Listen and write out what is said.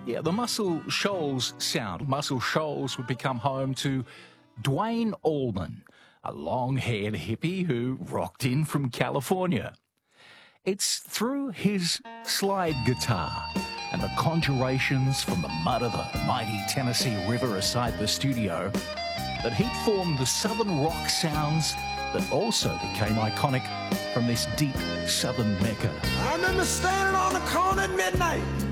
Yeah, the Muscle Shoals sound. Muscle Shoals would become home to Dwayne Allman, a long-haired hippie who rocked in from California. It's through his slide guitar and the conjurations from the mud of the mighty Tennessee River aside the studio that he formed the southern rock sounds that also became iconic from this deep southern mecca. I remember standing on the corner at midnight